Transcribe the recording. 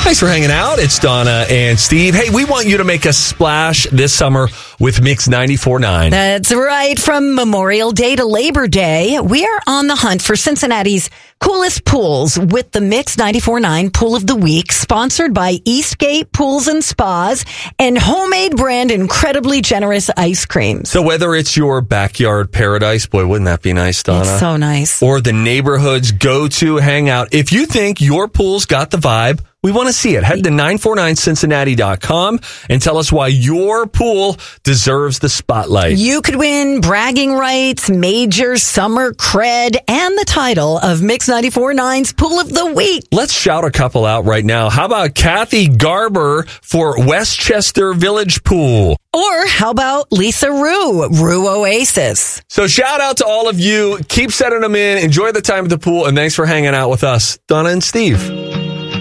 Thanks for hanging out. It's Donna and Steve. Hey, we want you to make a splash this summer with Mix 94.9. That's right. From Memorial Day to Labor Day, we are on the hunt for Cincinnati's coolest pools with the Mix 94.9 Pool of the Week, sponsored by Eastgate Pools and Spas and homemade brand incredibly generous ice creams. So whether it's your backyard paradise, boy, wouldn't that be nice, Donna? It's so nice. Or the neighborhood's go-to hangout. If you think your pool's got the vibe, we want to see it. Head to 949cincinnati.com and tell us why your pool deserves the spotlight. You could win bragging rights, major summer cred, and the title of Mix 94.9's Pool of the Week. Let's shout a couple out right now. How about Kathy Garber for Westchester Village Pool? Or how about Lisa Rue Oasis? So shout out to all of you. Keep sending them in. Enjoy the time at the pool. And thanks for hanging out with us, Donna and Steve.